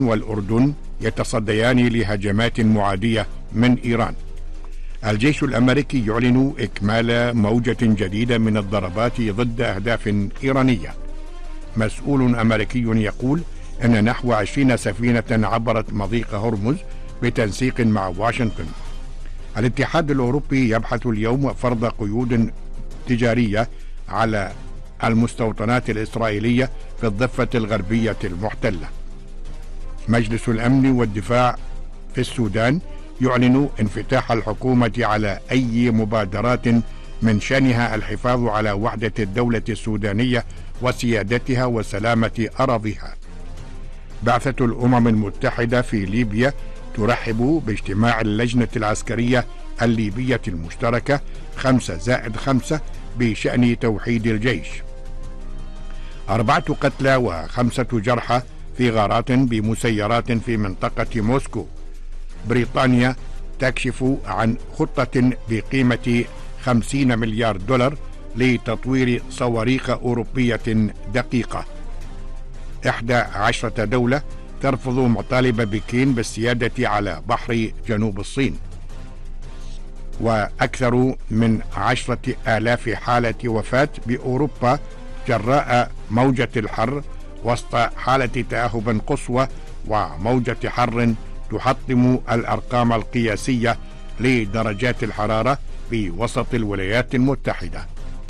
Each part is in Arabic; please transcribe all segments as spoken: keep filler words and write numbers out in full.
والأردن يتصديان لهجمات معادية من إيران. الجيش الأمريكي يعلن إكمال موجة جديدة من الضربات ضد أهداف إيرانية. مسؤول أمريكي يقول أن نحو عشرين سفينة عبرت مضيق هرمز بتنسيق مع واشنطن. الاتحاد الأوروبي يبحث اليوم فرض قيود تجارية على المستوطنات الإسرائيلية في الضفة الغربية المحتلة. مجلس الأمن والدفاع في السودان يعلن انفتاح الحكومة على أي مبادرات من شأنها الحفاظ على وحدة الدولة السودانية وسيادتها وسلامة أراضيها. بعثة الأمم المتحدة في ليبيا ترحب باجتماع اللجنة العسكرية الليبية المشتركة خمسة زائد خمسة بشأن توحيد الجيش. أربعة قتلى وخمسة جرحى في غارات بمسيرات في منطقة موسكو. بريطانيا تكشف عن خطة بقيمة خمسين مليار دولار لتطوير صواريخ أوروبية دقيقة. إحدى عشرة دولة ترفض مطالب بكين بالسيادة على بحر جنوب الصين. وأكثر من عشرة آلاف حالة وفاة بأوروبا جراء موجة الحر وسط حالة تأهب قصوى وموجة حر تحطم الأرقام القياسية لدرجات الحرارة في وسط الولايات المتحدة.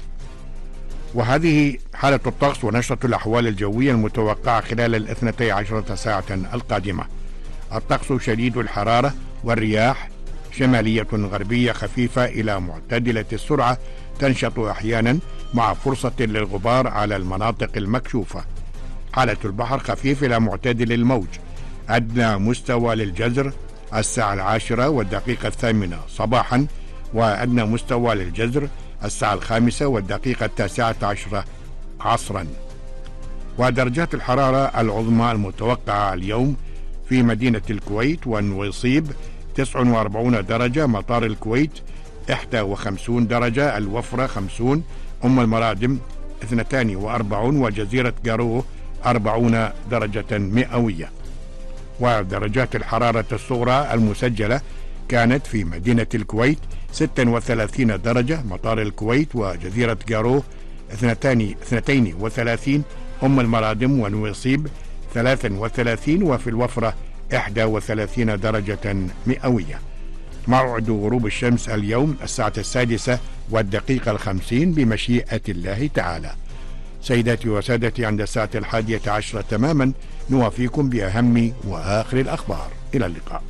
وهذه حالة الطقس ونشرة الأحوال الجوية المتوقعة خلال الاثنتي عشرة ساعة القادمة. الطقس شديد الحرارة والرياح شمالية غربية خفيفة إلى معتدلة السرعة تنشط أحيانا مع فرصة للغبار على المناطق المكشوفة. حالة البحر خفيف إلى معتدل الموج. أدنى مستوى للجزر الساعة العاشرة والدقيقة الثامنة صباحا، وأدنى مستوى للجزر الساعة الخامسة والدقيقة التاسعة عشرة عصرا. ودرجات الحرارة العظمى المتوقعة اليوم في مدينة الكويت والنويصيب تسعة وأربعين درجة، مطار الكويت إحدى وخمسين درجة، الوفرة خمسين، أم المرادم اثنتين وأربعين، وجزيرة جارو أربعين درجة مئوية. ودرجات الحرارة الصغرى المسجلة كانت في مدينة الكويت ستة وثلاثين درجة، مطار الكويت وجزيرة جارو اثنتين وثلاثين، أم المرادم ونويصيب ثلاثة وثلاثين، وفي الوفرة إحدى وثلاثين درجة مئوية. موعد غروب الشمس اليوم الساعة السادسة والدقيقة الخمسين بمشيئة الله تعالى. سيداتي وسادتي، عند الساعة الحادية عشرة تماما نوافيكم بأهم وآخر الأخبار. إلى اللقاء.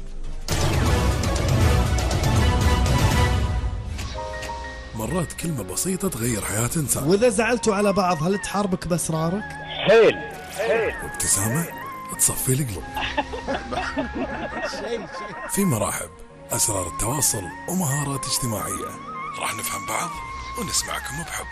مرات كلمة بسيطة تغير حياة إنسان. وإذا زعلتوا على بعض هل تحاربك بأسرارك؟ حيل حيل. وابتسامة تصفي القلوب. في مراحب أسرار التواصل ومهارات اجتماعية، راح نفهم بعض ونسمعكم بحب.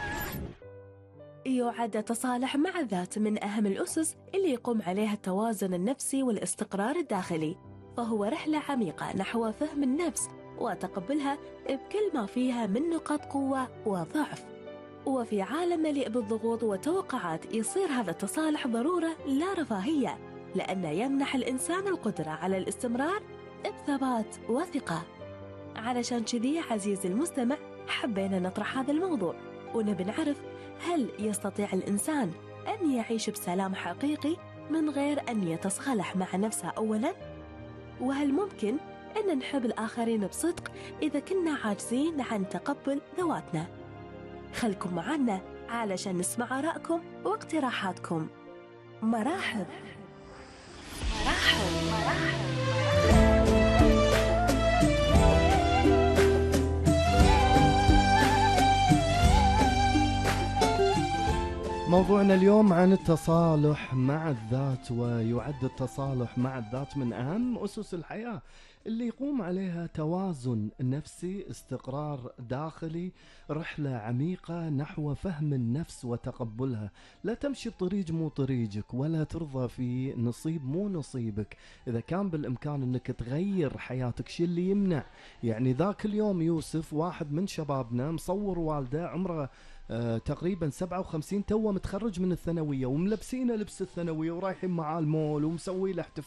يعد التصالح مع الذات من أهم الأسس اللي يقوم عليها التوازن النفسي والاستقرار الداخلي، فهو رحلة عميقة نحو فهم النفس وتقبلها بكل ما فيها من نقاط قوة وضعف. وفي عالم مليء بالضغوط والتوقعات يصير هذا التصالح ضرورة لا رفاهية، لأنه يمنح الإنسان القدرة على الاستمرار بثبات وثقة. علشان كذي عزيزي المستمع حبينا نطرح هذا الموضوع ونبي نعرف، هل يستطيع الإنسان أن يعيش بسلام حقيقي من غير أن يتصالح مع نفسه أولاً؟ وهل ممكن أن نحب الآخرين بصدق إذا كنا عاجزين عن تقبل ذواتنا؟ خلكم معنا علشان نسمع آرائكم واقتراحاتكم. مراحب مراحب مراحب. موضوعنا اليوم عن التصالح مع الذات، ويعد التصالح مع الذات من أهم أسس الحياة اللي يقوم عليها توازن نفسي، استقرار داخلي، رحلة عميقة نحو فهم النفس وتقبلها. لا تمشي بطريق مو طريقك، ولا ترضى في نصيب مو نصيبك. إذا كان بالإمكان أنك تغير حياتك، شي اللي يمنع؟ يعني ذاك اليوم يوسف واحد من شبابنا مصور والده عمره آه تقريبا سبعة وخمسين توه متخرج من الثانويه وملبسينه لبس الثانويه ورايحين معاه المول ومسوي له